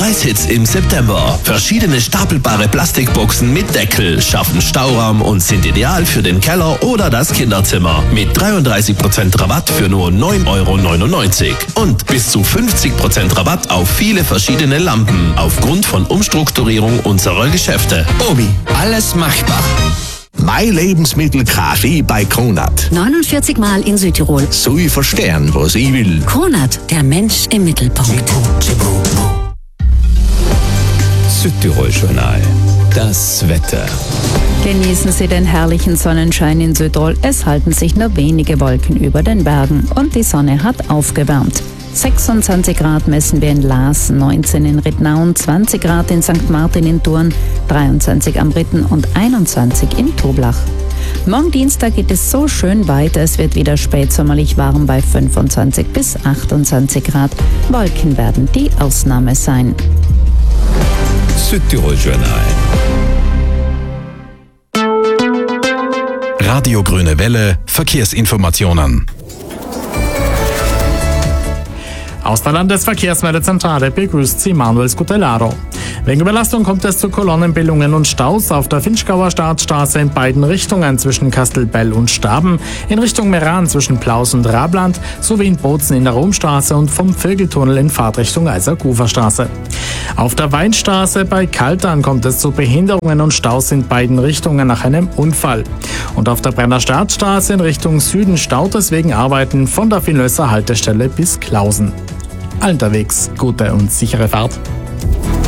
Preishits im September. Verschiedene stapelbare Plastikboxen mit Deckel schaffen Stauraum und sind ideal für den Keller oder das Kinderzimmer. Mit 33% Rabatt für nur 9,99 € und bis zu 50% Rabatt auf viele verschiedene Lampen aufgrund von Umstrukturierung unserer Geschäfte. Obi, alles machbar. Mein Lebensmittel-Kaffee bei Kronat. 49 Mal in Südtirol. So ich verstehen, was ich will. Kronat, der Mensch im Mittelpunkt. Südtirol-Journal. Das Wetter. Genießen Sie den herrlichen Sonnenschein in Südtirol. Es halten sich nur wenige Wolken über den Bergen und die Sonne hat aufgewärmt. 26 Grad messen wir in Laas, 19 in Rittnauen, 20 Grad in St. Martin in Thurn, 23 am Ritten und 21 in Toblach. Morgen Dienstag geht es so schön weiter. Es wird wieder spätsommerlich warm bei 25 bis 28 Grad. Wolken werden die Ausnahme sein. Südtirol-Journal. Radio Grüne Welle, Verkehrsinformationen. Aus der Landesverkehrsmeldezentrale begrüßt Sie Manuel Scutellaro. Wegen Überlastung kommt es zu Kolonnenbildungen und Staus auf der Finchgauer Staatsstraße in beiden Richtungen zwischen Kastelbell und Staben, in Richtung Meran zwischen Plaus und Rabland sowie in Bozen in der Romstraße und vom Vögeltunnel in Fahrtrichtung Eiserguferstraße. Auf der Weinstraße bei Kaltern kommt es zu Behinderungen und Staus in beiden Richtungen nach einem Unfall. Und auf der Brenner Staatsstraße in Richtung Süden staut es wegen Arbeiten von der Vinlösser Haltestelle bis Klausen. Unterwegs gute und sichere Fahrt.